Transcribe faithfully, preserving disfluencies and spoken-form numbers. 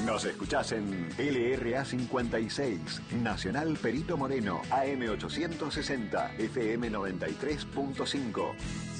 Nos escuchás en L R A cincuenta y seis, Nacional Perito Moreno, A M ochocientos sesenta, F M noventa y tres punto cinco.